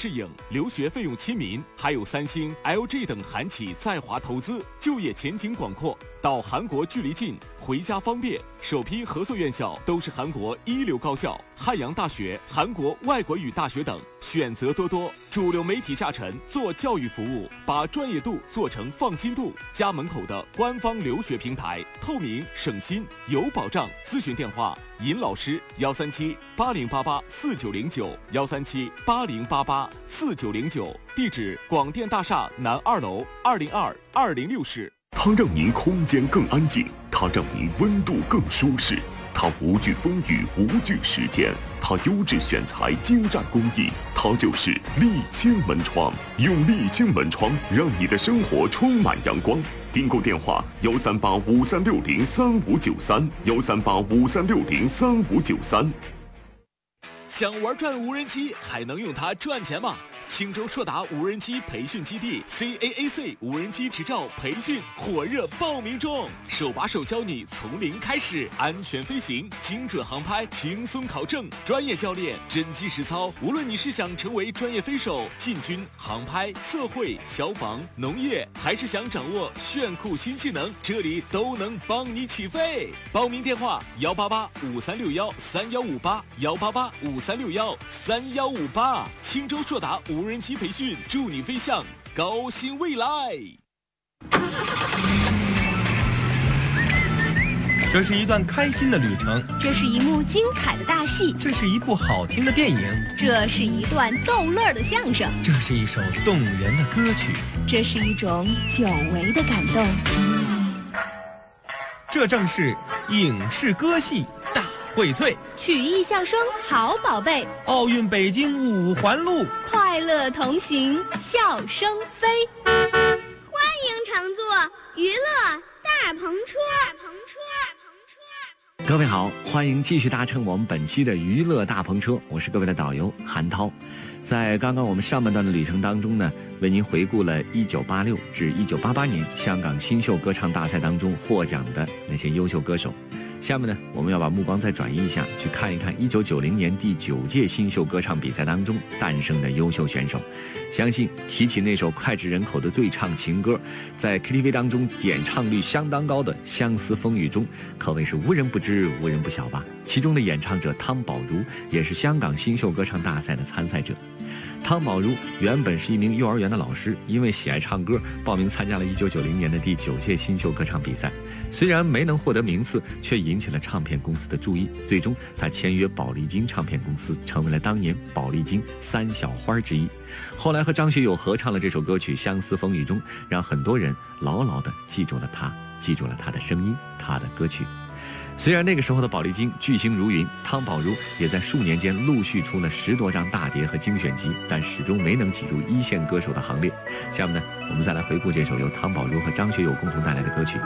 适应，留学费用亲民，还有三星、LG 等韩企在华投资，就业前景广阔。到韩国距离近，回家方便。首批合作院校都是韩国一流高校，汉阳大学、韩国外国语大学等，选择多多。主流媒体下沉做教育服务，把专业度做成放心度。家门口的官方留学平台，透明、省心、有保障。咨询电话：尹老师137-8088-4909，137-8088-4909。地址：广电大厦南2楼202-206室。 它让您空间更安静，它让您温度更舒适，它无惧风雨，无惧时间，它优质选材，精湛工艺，它就是沥青门窗。用沥青门窗，让你的生活充满阳光。订购电话：13853603593，13853603593。 想玩转无人机，还能用它赚钱吗？青州硕达无人机培训基地 CAAC 无人机执照培训火热报名中，手把手教你从零开始，安全飞行，精准航拍，轻松考证，专业教练真机实操。无论你是想成为专业飞手，进军航拍、测绘、消防、农业，还是想掌握炫酷新技能，这里都能帮你起飞。报名电话：188-5361-3158，188-5361-3158。青州硕达无人机培训，祝你飞向高新未来。 这是一段开心的旅程， 这是一幕精彩的大戏， 这是一部好听的电影， 这是一段逗乐的相声， 这是一首动人的歌曲， 这是一种久违的感动。 这正是影视歌戏大荟萃， 曲艺相声好宝贝， 奥运北京5环路， 快乐同行，笑声飞。 欢迎乘坐娱乐大篷车。 各位好，欢迎继续搭乘我们本期的娱乐大篷车，我是各位的导游韩涛。在刚刚我们上半段的旅程当中呢，为您回顾了1986至1988年香港新秀歌唱大赛当中获奖的那些优秀歌手。下面呢，我们要把目光再转移一下，去看一看1990年第9届新秀歌唱比赛当中诞生的优秀选手。相信提起那首脍炙人口的对唱情歌，在 KTV 当中点唱率相当高的《相思风雨中》，可谓是无人不知无人不晓吧。其中的演唱者汤宝如也是香港新秀歌唱大赛的参赛者。汤宝如原本是一名幼儿园的老师，因为喜爱唱歌，报名参加了1990年的第9届新秀歌唱比赛。虽然没能获得名次，却引起了唱片公司的注意。最终，他签约宝丽金唱片公司，成为了当年宝丽金3小花之一。后来和张学友合唱了这首歌曲《相思风雨中》，让很多人牢牢地记住了他，记住了他的声音，他的歌曲。虽然那个时候的宝丽金巨星如云，汤宝如也在数年间陆续出了10多张大碟和精选集，但始终没能挤入一线歌手的行列。下面呢，我们再来回顾这首由汤宝如和张学友共同带来的歌曲。